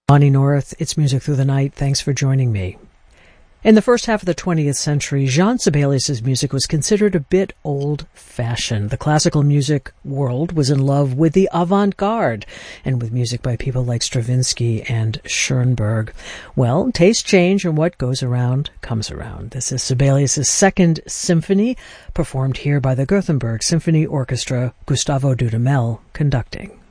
Bonnie North, It's Music Through the Night. Thanks for joining me. In the first half of the 20th century, Jean Sibelius' music was considered a bit old-fashioned. The classical music world was in love with the avant-garde and with music by people like Stravinsky and Schoenberg. Well, tastes change, and what goes around comes around. This is Sibelius' Second Symphony, performed here by the Gothenburg Symphony Orchestra, Gustavo Dudamel conducting.